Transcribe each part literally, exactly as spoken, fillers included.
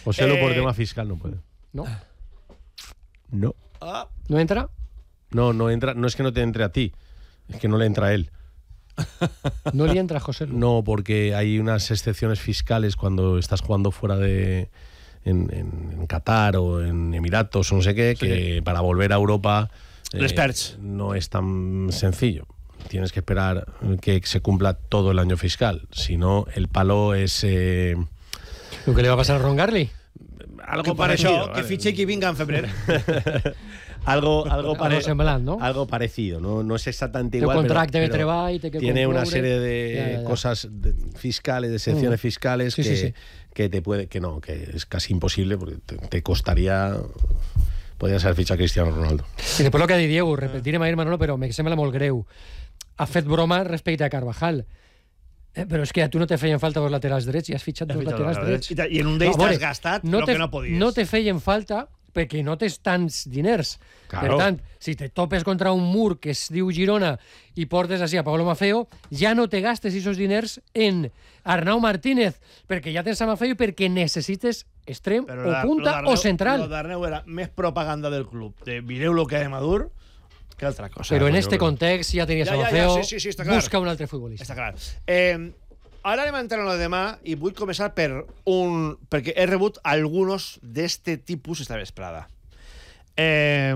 José Lu Eh, por tema fiscal no puede. ¿No? No. ah, ¿No entra? No, no entra, no es que no te entre a ti, es que no le entra a él. No le entra a José Lu. No, porque hay unas excepciones fiscales cuando estás jugando fuera de en, en, en Qatar o en Emiratos o no sé qué, que Sí. para volver a Europa eh, Les perds. no es tan sencillo. Tienes que esperar que se cumpla todo el año fiscal. Si no, el palo es eh, ¿Lo que le va a pasar a Ron Garley? algo que per parecido. això, que ¿vale? fitxe qui vinga en febrer. algo algo, pare- Algo semblant, no? algo parecido, no, no es exactamente Té un igual. contracte pero- de pero treball, té que tiene una concloure. serie de Ya, ya, ya. cosas de- fiscales, de excepciones Mm. fiscales Sí, que, sí, sí. que te puede, que no, que es casi imposible porque te, te costaría. Podria ser fitxar Cristiano Ronaldo. I després el que ha dit Diego, repetirem a dir Manolo, però me sembla molt greu. Ha fet broma respecte a Carvajal. Eh, però és que a tu no te feien falta dos laterals drets i has fitxat dos laterals drets. I, te- I en un d'ells No, a veure, t'has gastat no el te, que no podies. no te feien falta perquè no tens tants diners. Claro. Per tant, si te topes contra un mur que es diu Girona i portes així a Pablo Mafeo, ja no te gastes esos diners en Arnau Martínez, perquè ja tens a Mafeo i perquè necessites extrem Però o la- punta lo o d'Arneu- central. Lo d'Arneu era més propaganda del club. De mireu lo que ha de Madur que altra cosa. Però en bueno, este però- context ja tenies Ja, a ja, ja, Mafeo, sí, sí, sí, està clar. busca un altre futbolista. Està clar. Eh, ara anem a entrar en lo de demà i vull començar per un... perquè he rebut algunos d'este tipus esta vesprada. Eh,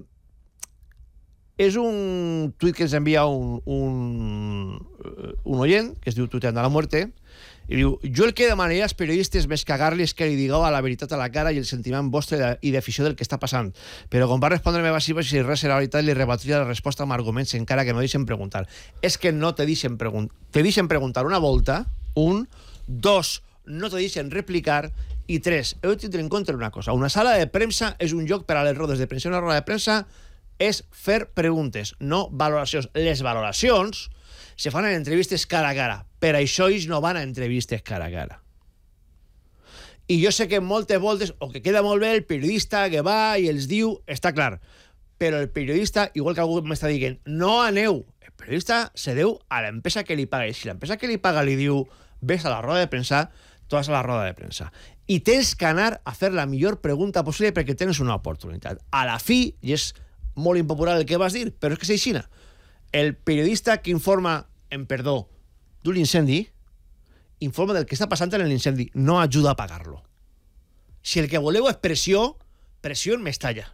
és un tuit que ens envia un, un, un oient, que es diu Tuiteando a la Muerte, i diu: jo el que demanaria als periodistes més cagar-li és que li digueu a la veritat a la cara i el sentiment vostre de- i d'afició del que està passant. Però quan va respondre-me evasives i res era veritat, li rebatria la resposta amb arguments encara que no deixen preguntar. És que no te deixen preguntar. Te deixen preguntar una volta, un, dos, no te deixen replicar, i tres, heu de tindre en compte una cosa. Una sala de premsa és un lloc per a les rodes de premsa. Una roda de premsa és fer preguntes, no valoracions. Les valoracions se fan en entrevistes cara a cara. Per això ells no van a entrevistes cara a cara. I jo sé que moltes voltes, o que queda molt bé el periodista que va i els diu, està clar, però el periodista, igual que algú m'està dient, no aneu. El periodista se deu a l'empresa que li paga. I si l'empresa que li paga li diu ves a la roda de premsa, tu vas a la roda de premsa. I tens que anar a fer la millor pregunta possible perquè tens una oportunitat. A la fi, i és molt impopular el que vas dir, però és que és així. El periodista que informa, en perdó, d'un incendi, informa del que està passant en l'incendi, no ajuda a pagar-lo. Si el que voleu és pressió, pressió en Mestalla.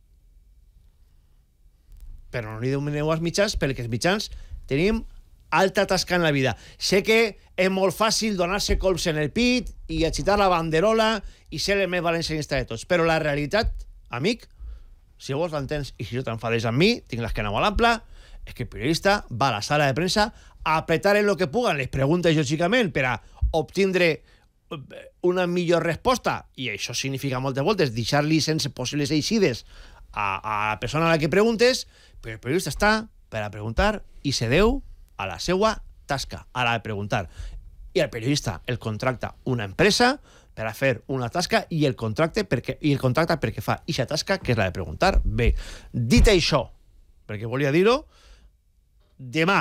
Però no li demaneu als mitjans, perquè els mitjans tenim alta tasca en la vida. Sé que és molt fàcil donar-se colps en el pit i agitar la banderola i ser el més valencianista de tots, però la realitat, amic, si vos l'entens i si no t'enfades amb mi, tinc l'esquena molt ampla, és que el periodista va a la sala de premsa a apretar en lo que puguen les preguntes, lògicament, per a obtindre una millor resposta, i això significa moltes voltes deixar-li sense possibles eixides a, a la persona a la que preguntes, però el periodista està per a preguntar i se deu a la seva tasca, a la de preguntar. I el periodista el contracta una empresa per a fer una tasca i el contracte perquè, i el contracta perquè fa ixa tasca, que és la de preguntar. Bé, dit això, perquè volia dir-ho, demà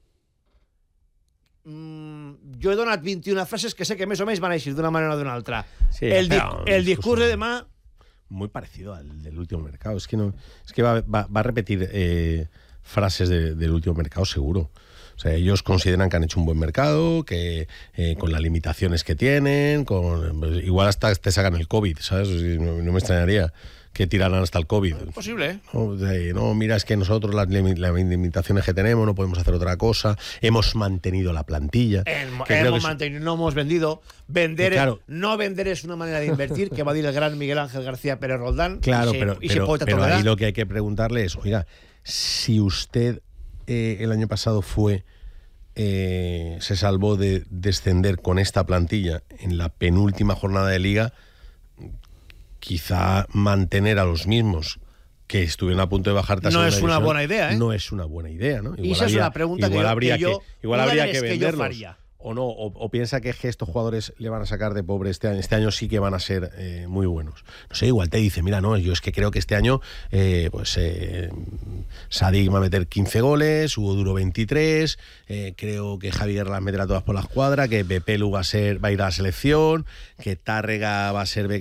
mm, jo he donat vint-i-una frases que sé que més o menys van a eixir d'una manera o d'una altra. Sí, el, di pero, el discurs de demà muy parecido al del último mercado. Es que no, es que va, va, va a repetir eh, frases de, del último mercado seguro. O sea, ellos consideran que han hecho un buen mercado, que eh, con las limitaciones que tienen, con pues, igual hasta te sacan el COVID, ¿sabes? No, no me extrañaría que tiraran hasta el COVID. es possible, eh? No, de, no, mira, es que nosotros las, lim las limitaciones que tenemos no podemos hacer otra cosa. Hemos mantenido la plantilla. El, que creo hemos que mantenido, no hemos vendido. Vender, Que claro. no vender es una manera de invertir, que va a decir el gran Miguel Ángel García Pérez Roldán. Claro, y se, pero, y se pero, poeta pero Toledá. ahí lo que hay que preguntarle es, oiga, si usted eh, el año pasado fue eh, se salvó de descender con esta plantilla en la penúltima jornada de liga, quizá mantener a los mismos que estuvieron a punto de bajar tasa No de es una división, buena idea, ¿eh? No es una buena idea, ¿no? Y esa es una pregunta que igual yo- habría que yo- igual una de habría las que que yo venderlos. faría. O no, o, o piensa que estos jugadores le van a sacar de pobre este año. Este año sí que van a ser eh, muy buenos. No sé, igual te dice, mira, no, yo es que creo que este año eh, pues eh, Sadik va a meter quince goles, Hugo Duro veintitrés, eh, creo que Javier las meterá todas por la escuadra, que Pepelu va a ser va a ir a la selección, que Tárrega va a ser